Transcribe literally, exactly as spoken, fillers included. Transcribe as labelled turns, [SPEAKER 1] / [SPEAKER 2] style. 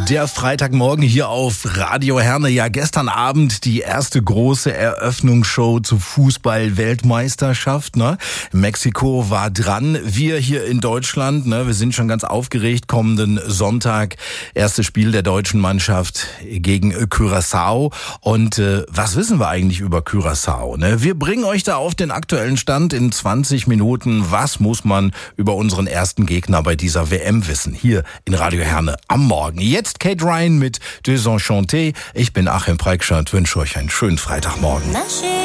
[SPEAKER 1] Der Freitagmorgen hier auf Radio Herne. Ja, gestern Abend die erste große Eröffnungsshow zur Fußball-Weltmeisterschaft. Ne? Mexiko war dran. Wir hier in Deutschland, ne, wir sind schon ganz aufgeregt. Kommenden Sonntag erstes Spiel der deutschen Mannschaft gegen Curaçao. Und äh, was wissen wir eigentlich über Curaçao? Ne? Wir bringen euch da auf den aktuellen Stand in zwanzig Minuten. Was muss man über unseren ersten Gegner bei dieser W M wissen? Hier in Radio Herne am Morgen. Jetzt Kate Ryan mit Deux Enchantés. Ich bin Achim Preikschat, wünsche euch einen schönen Freitagmorgen.